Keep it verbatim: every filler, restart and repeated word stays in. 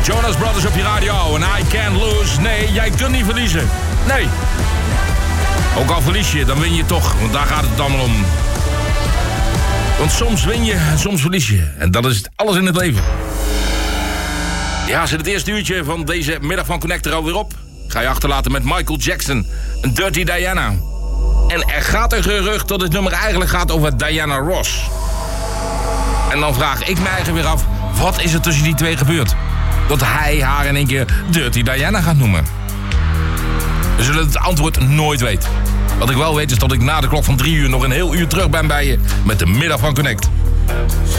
Jonas Brothers op je radio en I Can't Lose. Nee, jij kunt niet verliezen. Nee. Ook al verlies je, dan win je toch. Want daar gaat het allemaal om. Want soms win je en soms verlies je. En dat is het alles in het leven. Ja, zit het eerste uurtje van deze middag van Connect er alweer op. Ga je achterlaten met Michael Jackson, een Dirty Diana. En er gaat een gerucht dat het nummer eigenlijk gaat over Diana Ross. En dan vraag ik me eigenlijk weer af, wat is er tussen die twee gebeurd? Dat hij haar in één keer Dirty Diana gaat noemen. We zullen het antwoord nooit weten. Wat ik wel weet is dat ik na de klok van drie uur nog een heel uur terug ben bij je met de middag van Connect.